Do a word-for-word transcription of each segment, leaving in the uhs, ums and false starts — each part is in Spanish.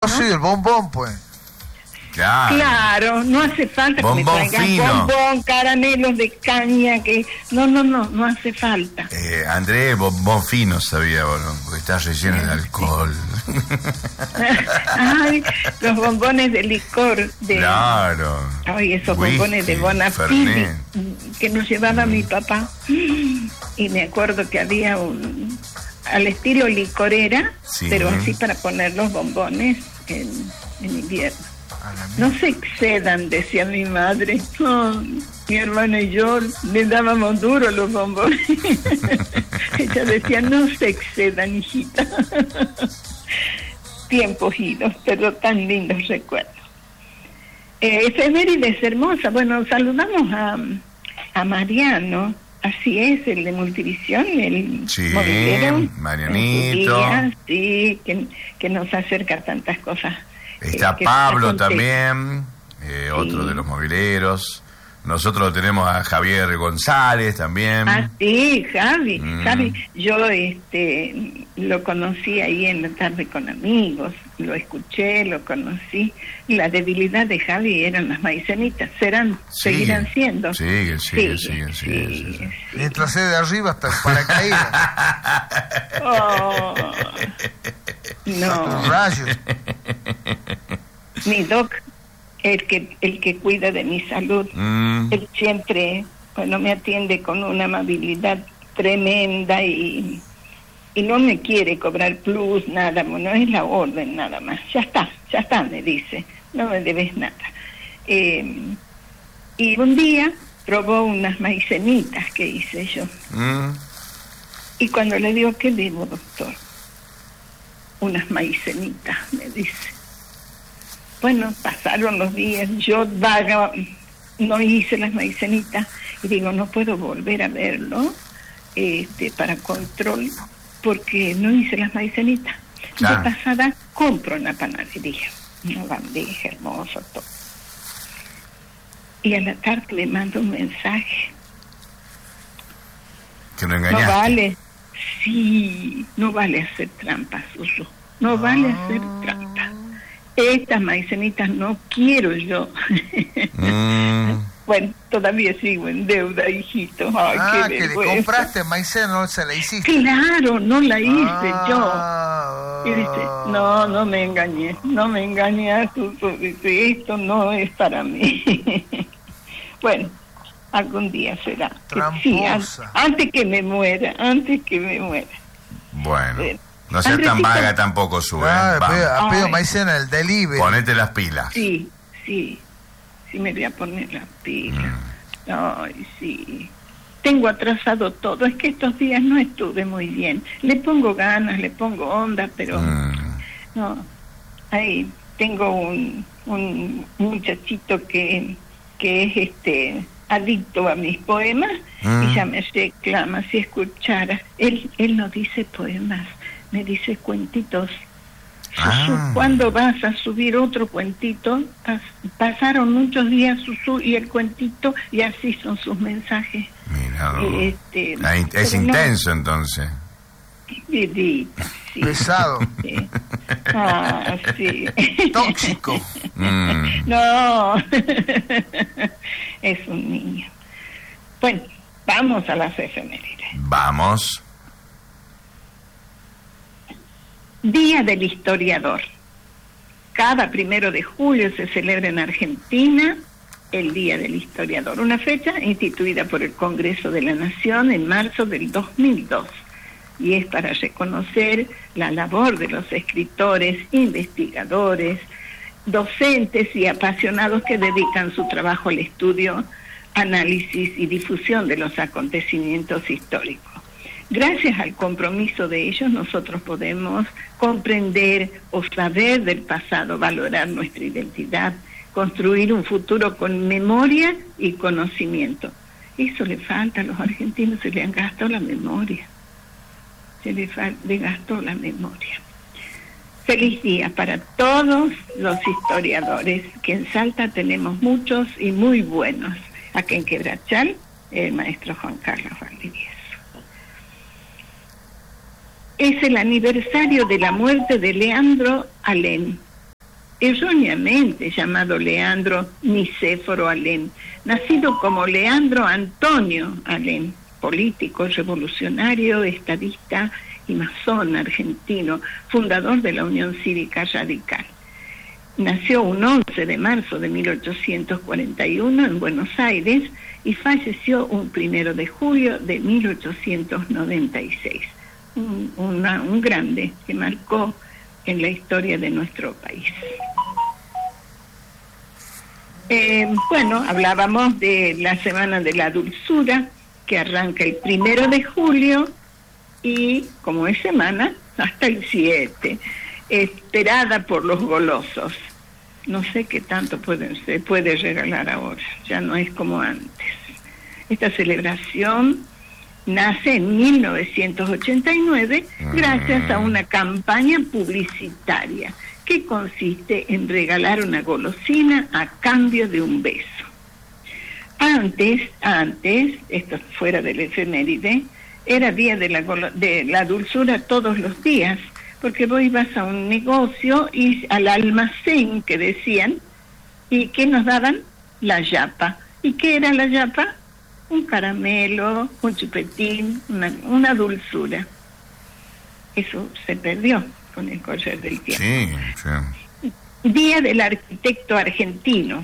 ¿no? Sí, el bombón, pues. Claro. Claro, no hace falta bombón que me traigan fino. bombón, caramelos de caña, que no, no, no, no hace falta. Eh, André, bombón fino sabía, bueno, porque está relleno de alcohol. Ay, los bombones de licor. De, claro. Ay, esos Whisky, bombones de Bonafini que nos llevaba mm. mi papá. Y me acuerdo que había un, al estilo licorera, sí. pero así para poner los bombones en, en invierno. No se excedan, decía mi madre. Oh, mi hermana y yo le dábamos duro los bombones. Ella decía, no se excedan, hijita. Tiempos idos, pero tan lindos recuerdos. Eh, efemérides hermosa. Bueno, saludamos a, a Mariano. Así es, el de Multivisión, el sí, movilero, Marianito. Día, sí, que, que nos acerca tantas cosas. Está eh, Pablo está también, eh, otro sí. de los mobileros. Nosotros tenemos a Javier González también. Ah, sí, Javi. Mm. Javi, yo este, lo conocí ahí en la tarde con amigos, lo escuché, lo conocí. Y la debilidad de Javi eran las maicenitas. ¿Serán, sí, seguirán siendo? Sigue, sigue, sigue, sigue. Sí, sí. Mientras sea de arriba hasta el paracaídas. Oh, no. Rayos. Mi doc, el que el que cuida de mi salud, mm. él siempre, bueno, me atiende con una amabilidad tremenda y, y no me quiere cobrar plus, nada, no es la orden nada más. Ya está, ya está, me dice, no me debes nada. Eh, y un día probó unas maicenitas que hice yo. Mm. Y cuando le digo, ¿qué debo, doctor? Unas maicenitas, me dice. Bueno, pasaron los días, yo vaga, no hice las maicenitas y digo, no puedo volver a verlo este, para control porque no hice las maicenitas. Claro. De pasada compro una panadería, una bandeja hermosa, todo. Y a la tarde le mando un mensaje. Que no engañaste. No vale, sí, no vale hacer trampas, Susu, no oh. vale hacer trampas. Estas maicenitas no quiero yo. Mm. Bueno, todavía sigo en deuda, hijito. Ay, ah, qué que le compraste maicena, no se la hiciste. Claro, no la hice ah, yo. Y dice, no, no me engañé, no me engañé, dice, esto no es para mí. Bueno, algún día será. Que sí, an- antes que me muera, antes que me muera. Bueno. Eh, No seas tan vaga tampoco, Sue. Ah, ha pedido maicena el delivery. Ponete las pilas. Sí, sí. Sí me voy a poner las pilas. Mm. Ay, sí. Tengo atrasado todo. Es que estos días no estuve muy bien. Le pongo ganas, le pongo onda, pero... Mm. No. Ahí tengo un, un muchachito que, que es este adicto a mis poemas mm. y ya me reclama si escuchara. Él, él no dice poemas. Me dice cuentitos. Ah. ¿Cuándo vas a subir otro cuentito? Pas- pasaron muchos días Susu y el cuentito y así son sus mensajes. Mira, este, la in- es intenso no, entonces. Vidita, sí. Pesado. Sí. Ah, sí. Tóxico. Mm. No, es un niño. Bueno, vamos a las efemérides. Vamos. Día del Historiador. Cada primero de julio se celebra en Argentina el Día del Historiador, una fecha instituida por el Congreso de la Nación en marzo del dos mil dos, y es para reconocer la labor de los escritores, investigadores, docentes y apasionados que dedican su trabajo al estudio, análisis y difusión de los acontecimientos históricos. Gracias al compromiso de ellos, nosotros podemos comprender o saber del pasado, valorar nuestra identidad, construir un futuro con memoria y conocimiento. Eso le falta a los argentinos, se le han gastado la memoria. Se le, fal- le gastó la memoria. Feliz día para todos los historiadores, que en Salta tenemos muchos y muy buenos. Acá en Quebrachal, el maestro Juan Carlos Valdivieso. Es el aniversario de la muerte de Leandro Alem, erróneamente llamado Leandro Nicéforo Alem, nacido como Leandro Antonio Alem, político, revolucionario, estadista y masón argentino, fundador de la Unión Cívica Radical. Nació un once de marzo de mil ochocientos cuarenta y uno en Buenos Aires y falleció un primero de julio de mil ochocientos noventa y seis. Un, una, un grande que marcó en la historia de nuestro país. Eh, bueno, hablábamos de la Semana de la Dulzura, que arranca el primero de julio y, como es semana, hasta el siete, esperada por los golosos. No sé qué tanto puede, se puede regalar ahora, ya no es como antes. Esta celebración nace en mil novecientos ochenta y nueve gracias a una campaña publicitaria que consiste en regalar una golosina a cambio de un beso. Antes, antes, esto fuera del efeméride, era día de la, de la dulzura todos los días, porque vos ibas a un negocio y al almacén que decían, ¿y qué nos daban? La yapa. ¿Y qué era la yapa? Un caramelo, un chupetín, una, una dulzura. Eso se perdió con el correr del tiempo. Sí, sí. Día del Arquitecto Argentino.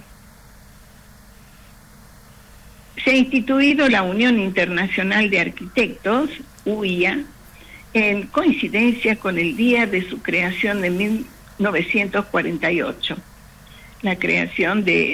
Se ha instituido la Unión Internacional de Arquitectos, U I A, en coincidencia con el día de su creación de mil novecientos cuarenta y ocho. La creación de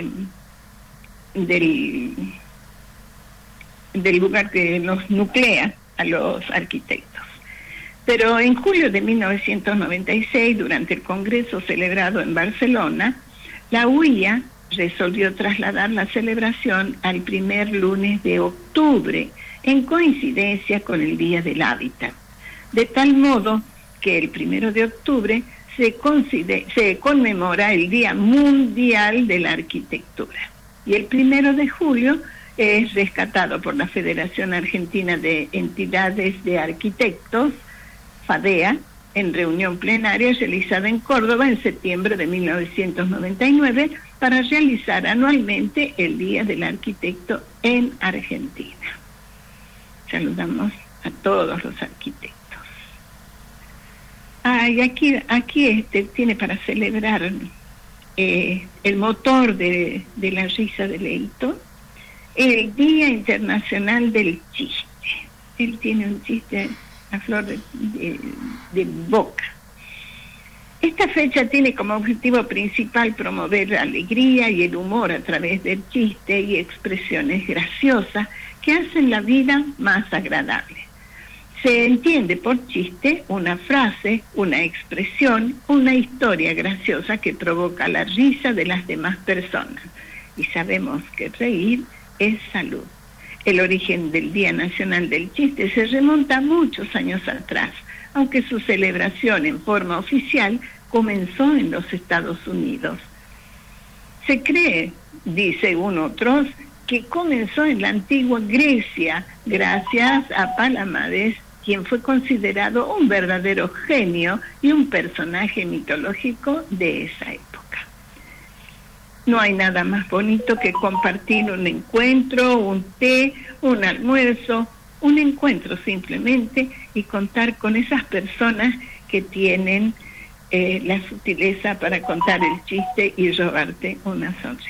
del, del lugar que nos nuclea a los arquitectos. Pero en julio de mil novecientos noventa y seis, durante el congreso celebrado en Barcelona, la U I A resolvió trasladar la celebración al primer lunes de octubre, en coincidencia con el Día del Hábitat, de tal modo que el primero de octubre se, se conmemora el Día Mundial de la Arquitectura, y el primero de julio es rescatado por la Federación Argentina de Entidades de Arquitectos, FADEA, en reunión plenaria realizada en Córdoba en septiembre de mil novecientos noventa y nueve, para realizar anualmente el Día del Arquitecto en Argentina. Saludamos a todos los arquitectos. Ah, y aquí, aquí este tiene para celebrar eh, el motor de, de la risa de Leito, el Día Internacional del Chiste. Él tiene un chiste a flor de, de, de boca. Esta fecha tiene como objetivo principal promover la alegría y el humor a través del chiste y expresiones graciosas que hacen la vida más agradable. Se entiende por chiste una frase, una expresión, una historia graciosa que provoca la risa de las demás personas. Y sabemos que reír es salud. El origen del Día Nacional del Chiste se remonta muchos años atrás, aunque su celebración en forma oficial comenzó en los Estados Unidos. Se cree, según otros, que comenzó en la antigua Grecia, gracias a Palamades, quien fue considerado un verdadero genio y un personaje mitológico de esa época. No hay nada más bonito que compartir un encuentro, un té, un almuerzo, un encuentro simplemente, y contar con esas personas que tienen eh, la sutileza para contar el chiste y robarte una sonrisa.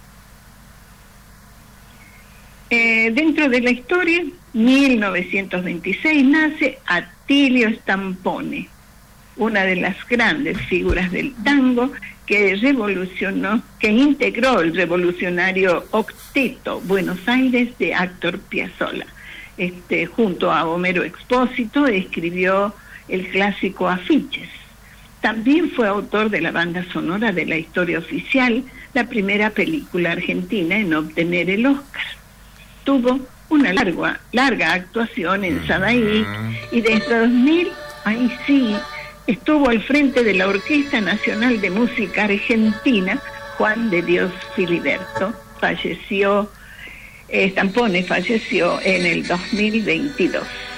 Eh, dentro de la historia, mil novecientos veintiséis nace Attilio Stampone, una de las grandes figuras del tango que revolucionó, que integró el revolucionario octeto Buenos Aires de Astor Piazzolla. Este, junto a Homero Expósito escribió el clásico Afiches. También fue autor de la banda sonora de La Historia Oficial, la primera película argentina en obtener el Oscar. Tuvo una larga, larga actuación en Sadaí y desde dos mil, ahí sí, estuvo al frente de la Orquesta Nacional de Música Argentina. Juan de Dios Filiberto falleció, eh, Stampone falleció en el dos mil veintidós.